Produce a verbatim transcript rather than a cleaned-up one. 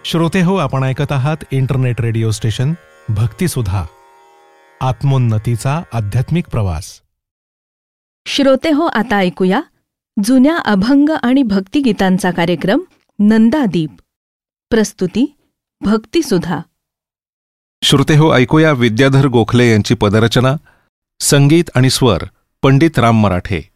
श्रोते हो, आपण ऐकत आहात इंटरनेट रेडिओ स्टेशन भक्तिसुधा, आत्मोन्नतीचा आध्यात्मिक प्रवास. श्रोते हो, आता ऐकूया जुन्या अभंग आणि भक्तिगीतांचा कार्यक्रम नंदादीप. प्रस्तुती भक्तिसुधा. श्रोते हो, ऐकूया विद्याधर गोखले यांची पदरचना. संगीत आणि स्वर पंडित राम मराठे.